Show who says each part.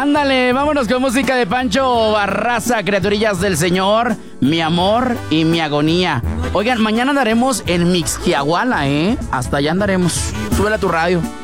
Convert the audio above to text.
Speaker 1: Ándale, vámonos con música de Pancho Barraza, criaturillas del Señor, mi amor y mi agonía. Oigan, mañana andaremos en Mixquiahuala, ¿eh? Hasta allá andaremos. Súbele a tu radio.